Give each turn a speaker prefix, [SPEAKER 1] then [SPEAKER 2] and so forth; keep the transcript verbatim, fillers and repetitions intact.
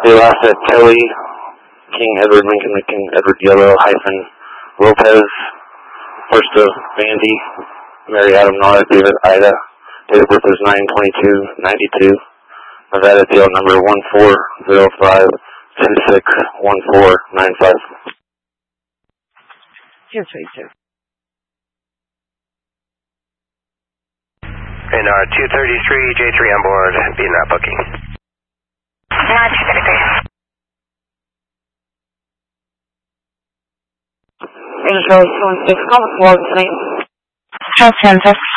[SPEAKER 1] The last at Kelly, King Edward Lincoln, Lincoln Edward Yellow, hyphen Lopez, first of Vandy, Mary Adam Nora, David Ida, date of birth is nine twenty-two ninety-two, Nevada deal number one four zero five two six one four nine five.
[SPEAKER 2] Yes, right, sir.
[SPEAKER 3] And uh, two thirty-three, J three on board, being that booking.
[SPEAKER 4] No, two thirty-three.
[SPEAKER 2] Angel two one six, call the floor tonight.
[SPEAKER 4] Charles Kansas.